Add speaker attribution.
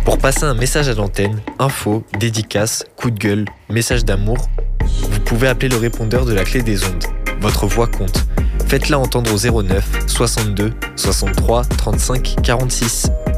Speaker 1: Pour passer un message à l'antenne, info, dédicace, coup de gueule, message d'amour, vous pouvez appeler le répondeur de la clé des ondes. Votre voix compte. Faites-la entendre au 09 62 63 35 46.